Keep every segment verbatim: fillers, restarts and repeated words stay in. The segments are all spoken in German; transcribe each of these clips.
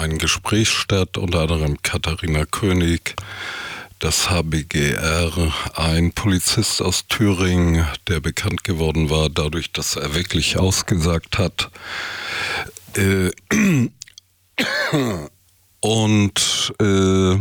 ein Gespräch statt, unter anderem Katharina König, das H B G R, ein Polizist aus Thüringen, der bekannt geworden war, dadurch, dass er wirklich ausgesagt hat. Äh, und äh,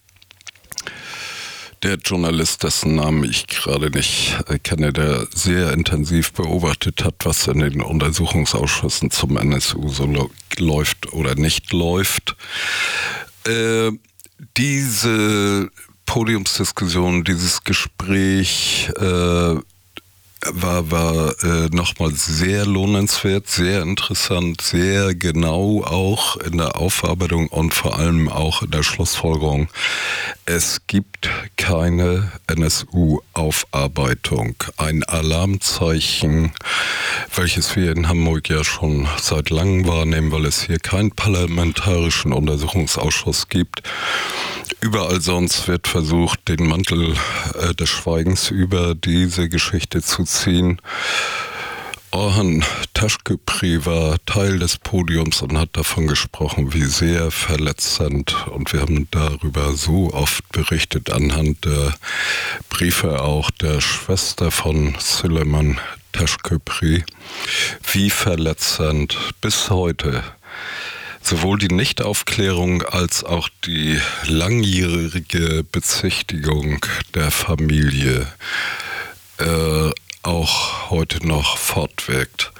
der Journalist, dessen Namen ich gerade nicht kenne, der sehr intensiv beobachtet hat, was in den Untersuchungsausschüssen zum N S U so lo- läuft oder nicht läuft. Äh, diese Podiumsdiskussion, dieses Gespräch äh, war, war äh, nochmal sehr lohnenswert, sehr interessant, sehr genau auch in der Aufarbeitung und vor allem auch in der Schlussfolgerung. Es gibt keine N S U-Aufarbeitung. Ein Alarmzeichen, welches wir in Hamburg ja schon seit langem wahrnehmen, weil es hier keinen parlamentarischen Untersuchungsausschuss gibt. Überall sonst wird versucht, den Mantel äh, des Schweigens über diese Geschichte zu ziehen. Orhan Taşköprü war Teil des Podiums und hat davon gesprochen, wie sehr verletzend, und wir haben darüber so oft berichtet, anhand der Briefe auch der Schwester von Süleyman Taşköprü, wie verletzend bis heute sowohl die Nichtaufklärung als auch die langjährige Bezichtigung der Familie äh, auch heute noch fortwirkt.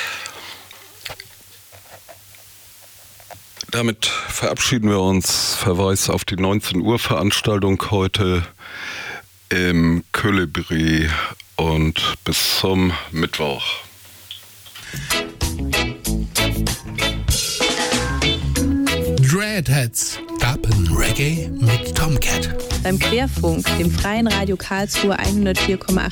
Damit verabschieden wir uns. Verweis auf die neunzehn Uhr Veranstaltung heute im Kolibri und bis zum Mittwoch. Dreadheads, Dub and Reggae mit Tomcat. Beim Querfunk, dem freien Radio Karlsruhe hundertvier Komma acht